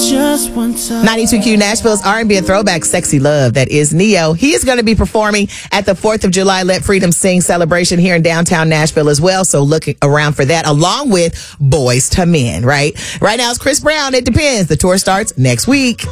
just one time. 92Q Nashville's R&B and throwback Sexy Love. That is Neo. He is going to be performing at the 4th of July Let Freedom Sing celebration here in downtown Nashville as well. So look around for that, along with Boys to Men, right? Right now it's Chris Brown. It depends. The tour starts next week.